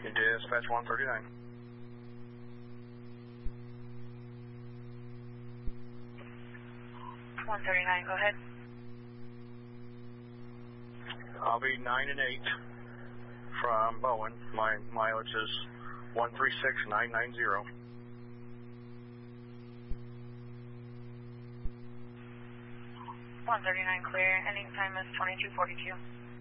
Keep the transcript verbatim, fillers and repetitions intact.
Dispatch one thirty-nine. one thirty-nine, go ahead. I'll be nine and eight from Bowen. My mileage is one three six nine nine zero. one thirty-nine clear. Ending time is twenty-two forty-two.